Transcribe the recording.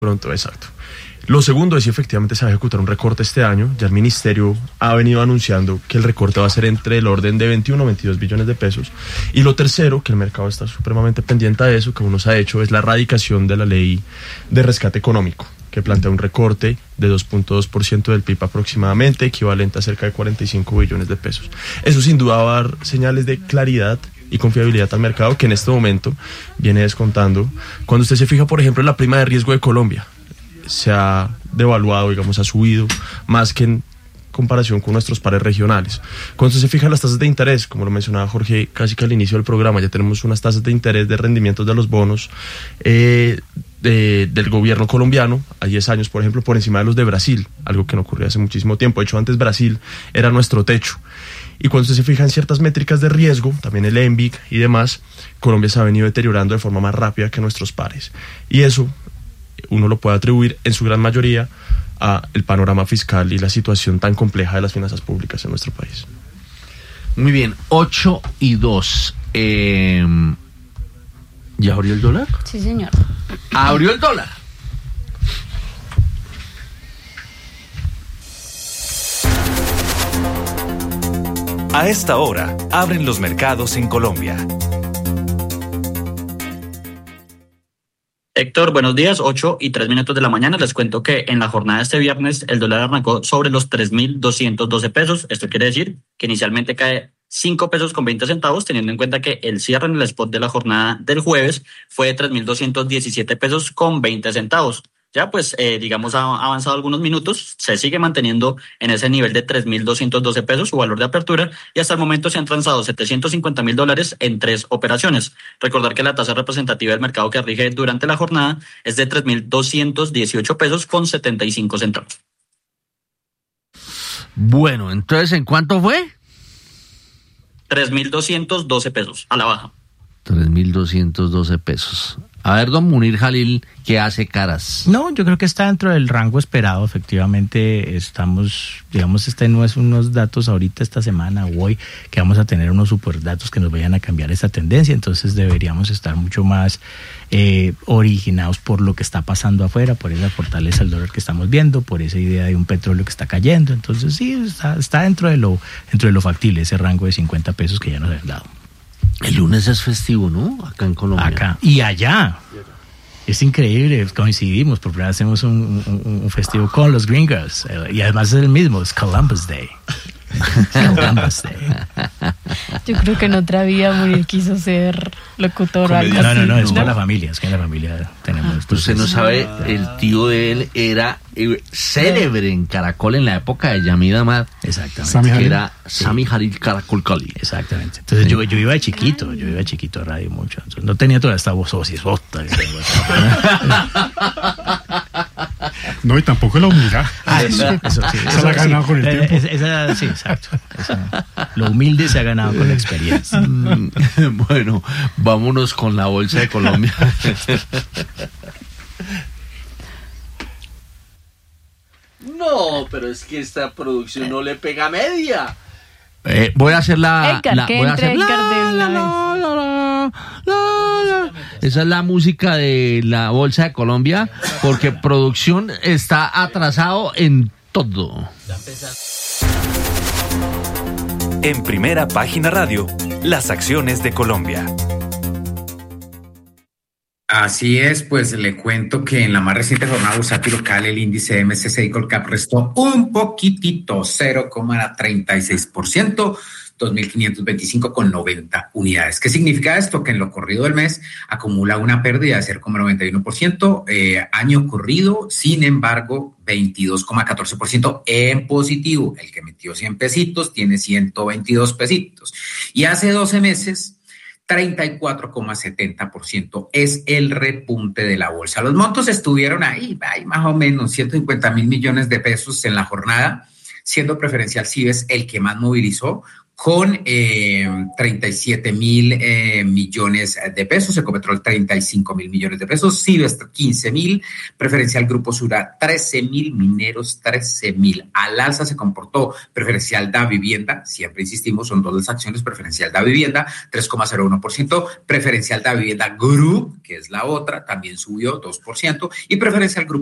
Pronto, exacto. Lo segundo es si efectivamente se va a ejecutar un recorte este año. Ya el ministerio ha venido anunciando que el recorte va a ser entre el orden de 21 o 22 billones de pesos. Y lo tercero, que el mercado está supremamente pendiente de eso, que uno se ha hecho, es la erradicación de la ley de rescate económico, que plantea un recorte de 2.2% del PIB aproximadamente, equivalente a cerca de 45 billones de pesos. Eso sin duda va a dar señales de claridad y confiabilidad al mercado, que en este momento viene descontando. Cuando usted se fija, por ejemplo, en la prima de riesgo de Colombia, se ha devaluado, digamos, ha subido más que en comparación con nuestros pares regionales. Cuando se fija en las tasas de interés, como lo mencionaba Jorge casi que al inicio del programa, ya tenemos unas tasas de interés de rendimientos de los bonos del gobierno colombiano a 10 años, por ejemplo, por encima de los de Brasil, algo que no ocurría hace muchísimo tiempo. De hecho, antes Brasil era nuestro techo. Y cuando usted se fija en ciertas métricas de riesgo, también el ENVIC y demás, Colombia se ha venido deteriorando de forma más rápida que nuestros pares. Y eso uno lo puede atribuir en su gran mayoría a el panorama fiscal y la situación tan compleja de las finanzas públicas en nuestro país. Muy bien, 8:02. ¿Ya abrió el dólar? Sí, señor. ¿Abrió el dólar? A esta hora, abren los mercados en Colombia. Héctor, buenos días, 8:03 de la mañana. Les cuento que en la jornada de este viernes el dólar arrancó sobre los 3.212 pesos. Esto quiere decir que inicialmente cae 5 pesos con 20 centavos, teniendo en cuenta que el cierre en el spot de la jornada del jueves fue de 3.217 pesos con 20 centavos. Ya pues, digamos, ha avanzado algunos minutos, se sigue manteniendo en ese nivel de 3.212 pesos su valor de apertura y hasta el momento se han transado $750,000 en 3 operaciones. Recordar que la tasa representativa del mercado que rige durante la jornada es de 3.218 pesos con 75 centavos. Bueno, entonces, ¿en cuánto fue? 3.212 pesos a la baja. 3.212 pesos. A ver, don Munir Jalil, ¿qué hace caras? No, yo creo que está dentro del rango esperado. Efectivamente, estamos, digamos, tenemos unos datos ahorita esta semana o hoy que vamos a tener unos super datos que nos vayan a cambiar esta tendencia. Entonces deberíamos estar mucho más originados por lo que está pasando afuera, por esa fortaleza del dólar que estamos viendo, por esa idea de un petróleo que está cayendo. Entonces sí, está dentro de lo factible, ese rango de 50 pesos que ya nos habían dado. El lunes es festivo, ¿no? Acá en Colombia. Acá y allá. Es increíble, coincidimos, por primera vez hacemos un festivo con los gringos. Y además es el mismo, es Columbus Day. Columbus Day. Yo creo que en otra vida Munir quiso ser locutor o algo así. No, es con la familia, es que en la familia tenemos... Usted no sabe, el tío de él era célebre en Caracol en la época de Yamid Amad. Exactamente. Que era Sami Jalil Caracol Cali. Exactamente. Entonces yo iba de chiquito a radio mucho. Entonces, no tenía toda esta voz osisota. No, y tampoco la humildad. Eso sí. Esa la ha ganado con el tiempo. Sí, exacto. Lo humilde se ha ganado con la experiencia. Bueno, vámonos con la Bolsa de Colombia. No, pero es que esta producción no le pega media. Voy a hacer esa es la música de la Bolsa de Colombia, porque producción está atrasado en todo. En Primera Página Radio, las acciones de Colombia. Así es, pues le cuento que en la más reciente jornada bursátil local el índice MSCI Colcap restó un poquitito, 0,36%, 2.525,90 unidades. ¿Qué significa esto? Que en lo corrido del mes acumula una pérdida de 0,91%, año corrido, sin embargo, 22,14% en positivo. El que metió 100 pesitos tiene 122 pesitos. Y hace 12 meses, 34,70% es el repunte de la bolsa. Los montos estuvieron ahí más o menos 150,000 millones de pesos en la jornada, siendo preferencial Cibes el que más movilizó con 37.000 millones de pesos, Ecopetrol 35.000 millones de pesos, Sivestra 15.000, Preferencial Grupo Sura 13.000, Mineros 13.000. Al alza se comportó Preferencial Da Vivienda, siempre insistimos, son dos las acciones, Preferencial Da Vivienda 3,01%, Preferencial Da Vivienda Group, que es la otra, también subió 2%, y Preferencial Grupo